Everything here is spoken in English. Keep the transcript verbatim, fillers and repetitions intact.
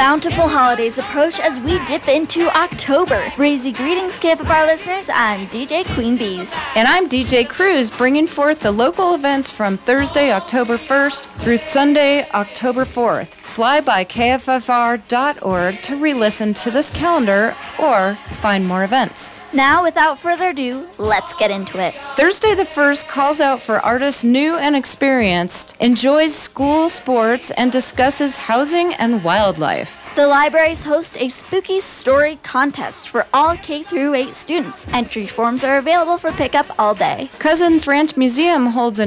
Bountiful holidays approach as we dip into October. Breezy greetings, K F F R listeners. I'm D J Queen Bees. And I'm D J Cruz, bringing forth the local events from Thursday, October first through Sunday, October fourth. Fly by K F F R dot org to re-listen to this calendar or find more events. Now, without further ado, let's get into it. Thursday the first calls out for artists new and experienced, enjoys school sports, and discusses housing and wildlife. The libraries host a spooky story contest for all K through eight students. Entry forms are available for pickup all day. Cousins Ranch Museum holds a